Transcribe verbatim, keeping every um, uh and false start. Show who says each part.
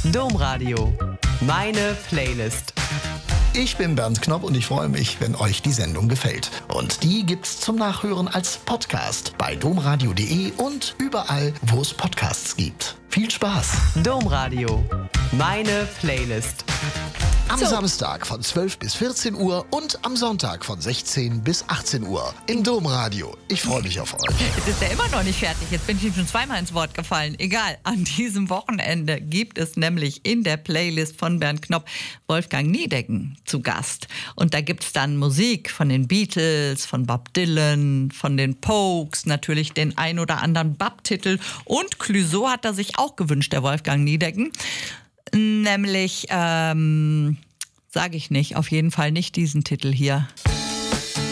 Speaker 1: Domradio. Meine Playlist.
Speaker 2: Ich bin Bernd Knopp und ich freue mich, wenn euch die Sendung gefällt. Und die gibt's zum Nachhören als Podcast bei domradio punkt de und überall, wo es Podcasts gibt. Viel Spaß!
Speaker 1: Domradio. Meine Playlist.
Speaker 2: Am
Speaker 1: So.
Speaker 2: Samstag von zwölf bis vierzehn Uhr und am Sonntag von sechzehn bis achtzehn Uhr im Domradio. Ich freue mich auf euch.
Speaker 3: Jetzt ist er immer noch nicht fertig. Jetzt bin ich ihm schon zweimal ins Wort gefallen. Egal, an diesem Wochenende gibt es nämlich in der Playlist von Bernd Knopp Wolfgang Niedecken zu Gast. Und da gibt es dann Musik von den Beatles, von Bob Dylan, von den Pogues, natürlich den ein oder anderen Bab-Titel. Und Clouseau hat er sich auch gewünscht, der Wolfgang Niedecken. Nämlich, ähm, sage ich nicht, auf jeden Fall nicht diesen Titel hier.